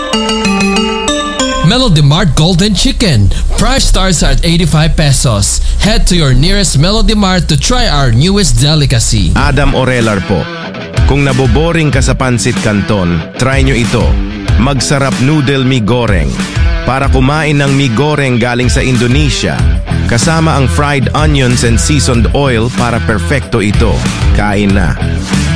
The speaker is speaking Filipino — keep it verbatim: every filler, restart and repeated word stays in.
Melody Mart Golden Chicken. Price starts at eighty-five pesos. Head to your nearest Melody Mart to try our newest delicacy. Adam Orelar po. Kung naboboring ka sa Pansit Canton, try nyo ito. Magsarap noodle mi goreng. Para kumain ng mi goreng galing sa Indonesia, kasama ang fried onions and seasoned oil para perfecto ito. Kain na.